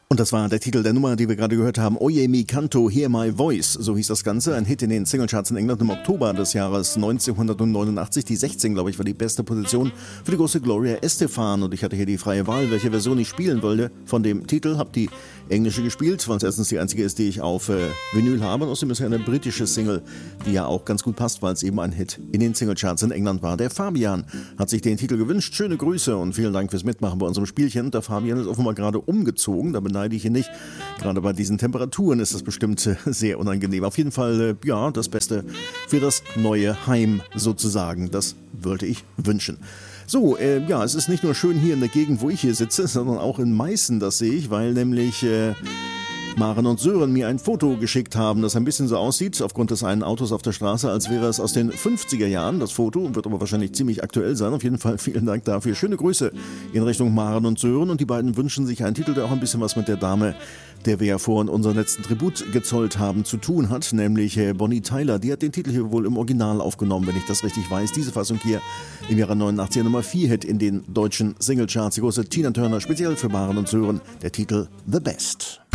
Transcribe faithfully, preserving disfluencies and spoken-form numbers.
Und das war der Titel der Nummer, die wir gerade gehört haben. Oye mi canto, hear my voice. So hieß das Ganze. Ein Hit in den Singlecharts in England im Oktober des Jahres neunzehnhundertneunundachtzig. Die sechzehn, glaube ich, war die beste Position für die große Gloria Estefan. Und ich hatte hier die freie Wahl, welche Version ich spielen wollte von dem Titel. Hab die englische gespielt, weil es erstens die einzige ist, die ich auf äh, Vinyl habe. Und außerdem ist ja eine britische Single, die ja auch ganz gut passt, weil es eben ein Hit in den Singlecharts in England war. Der Fabian hat sich den Titel gewünscht. Schöne Grüße und vielen Dank fürs Mitmachen bei unserem Spielchen. Der Fabian ist offenbar gerade umgezogen. Da beneide ich ihn nicht. Gerade bei diesen Temperaturen ist das bestimmt äh, sehr unangenehm. Auf jeden Fall, äh, ja, das Beste für das neue Heim sozusagen. Das wollte ich wünschen. So, äh, ja, es ist nicht nur schön hier in der Gegend, wo ich hier sitze, sondern auch in Meißen, das sehe ich, weil nämlich äh, Maren und Sören mir ein Foto geschickt haben, das ein bisschen so aussieht, aufgrund des einen Autos auf der Straße, als wäre es aus den fünfziger Jahren. Das Foto wird aber wahrscheinlich ziemlich aktuell sein. Auf jeden Fall vielen Dank dafür. Schöne Grüße in Richtung Maren und Sören. Und die beiden wünschen sich einen Titel, der auch ein bisschen was mit der Dame, der wir ja vorhin unseren letzten Tribut gezollt haben, zu tun hat, nämlich Bonnie Tyler. Die hat den Titel hier wohl im Original aufgenommen, wenn ich das richtig weiß. Diese Fassung hier im Jahre neunundachtzig Nummer vier Hit in den deutschen Singlecharts. Die große Tina Turner, speziell für Maren und Sören, der Titel The Best.